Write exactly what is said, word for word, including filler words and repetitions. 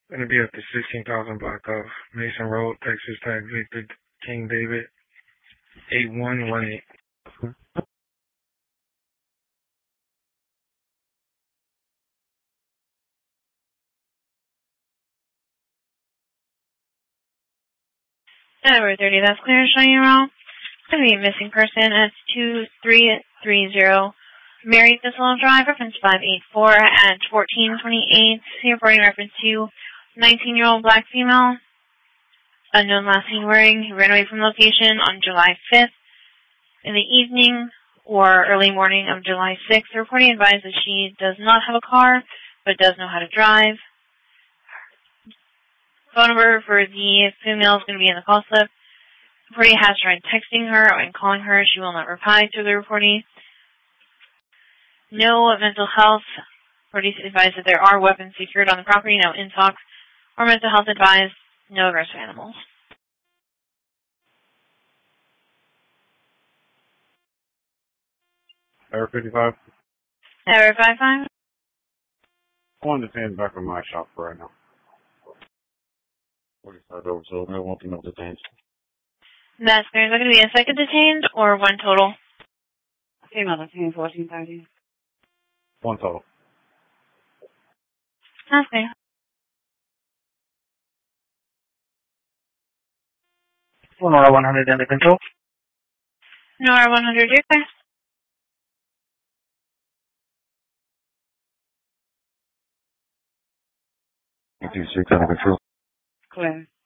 Gonna be at the sixteen thousand block of Mason Road, Texas, tag Victor King David, eight one one eight. Number thirty, that's clear, showing you wrong. Going to be a missing person at two three three zero. Mary Thistle Drive, reference five eight four at fourteen twenty-eight. Reporting reference to nineteen-year-old black female. Unknown last seen wearing, who ran away from location on July fifth in the evening or early morning of July sixth. The reporting advised that she does not have a car, but does know how to drive. Phone number for the female is going to be in the call slip. The reporting has tried texting her and calling her. She will not reply to the reporting. No mental health. Police advised that there are weapons secured on the property. No intox or mental health advised. No aggressive animals. Error fifty-five. Error five five. I wanted to stand back in my shop for right now. forty-five over, so I won't be no detained. That's clear. Is that going to be a second detained or one total? Female detained fourteen thirty. One total. That's clear. Nora one hundred under control. Nora one hundred, you're clear. fifty-six under control. Clear.